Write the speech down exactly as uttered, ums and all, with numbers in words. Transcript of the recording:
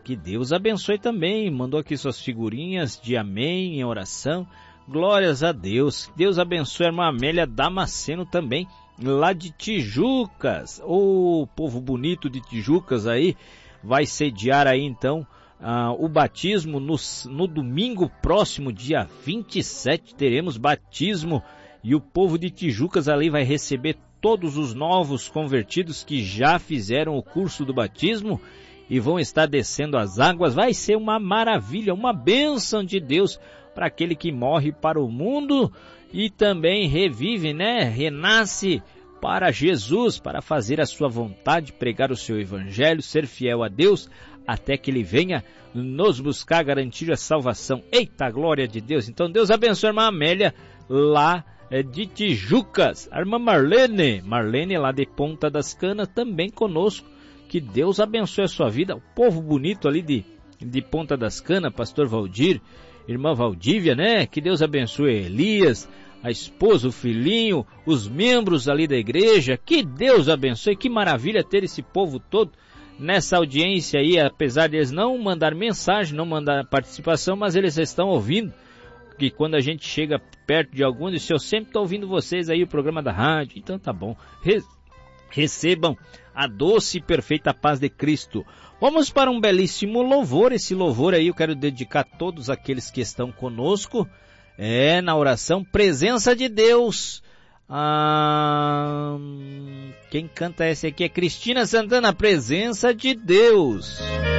que Deus abençoe também. Mandou aqui suas figurinhas de amém em oração. Glórias a Deus. Deus abençoe a irmã Amélia Damasceno também, lá de Tijucas. O povo bonito de Tijucas aí vai sediar aí então uh, o batismo no, no domingo próximo, dia vinte e sete, teremos batismo e o povo de Tijucas ali vai receber todos os novos convertidos que já fizeram o curso do batismo e vão estar descendo as águas. Vai ser uma maravilha, uma bênção de Deus para aquele que morre para o mundo e também revive, né? Renasce para Jesus, para fazer a sua vontade, pregar o seu evangelho, ser fiel a Deus, até que Ele venha nos buscar, garantir a salvação. Eita, glória de Deus! Então Deus abençoe a irmã Amélia lá de Tijucas. A irmã Marlene, Marlene lá de Ponta das Canas, também conosco. Que Deus abençoe a sua vida. O povo bonito ali de, de Ponta das Canas, pastor Valdir, irmã Valdívia, né? Que Deus abençoe Elias, a esposa, o filhinho, os membros ali da igreja. Que Deus abençoe. Que maravilha ter esse povo todo nessa audiência aí, apesar de eles não mandar mensagem, não mandar participação, mas eles estão ouvindo. Que quando a gente chega perto de algum, diz, eu sempre estou ouvindo vocês aí, o programa da rádio, então tá bom. Re- recebam a doce e perfeita paz de Cristo. Vamos para um belíssimo louvor. Esse louvor aí eu quero dedicar a todos aqueles que estão conosco, é, na oração, presença de Deus. Ah, quem canta esse aqui é Cristina Santana, presença de Deus.